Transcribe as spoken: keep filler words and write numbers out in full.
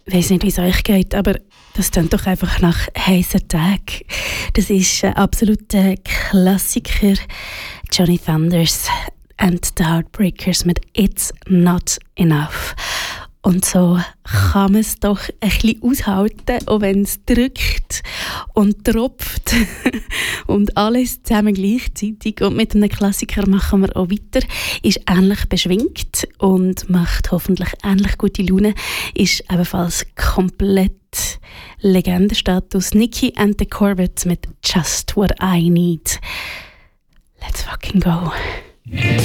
Ich weiss nicht, wie es euch geht, aber das klingt doch einfach nach heißen Tag. Das ist ein absoluter Klassiker. Johnny Thunders and the Heartbreakers mit «It's Not Enough». Und so kann man es doch ein bisschen aushalten, auch wenn es drückt und tropft und alles zusammen gleichzeitig. Und mit einem Klassiker machen wir auch weiter. Ist ähnlich beschwingt und macht hoffentlich ähnlich gute Laune. Ist ebenfalls komplett Legendenstatus. Nicki and the Corvettes mit «Just What I Need». Let's fucking go.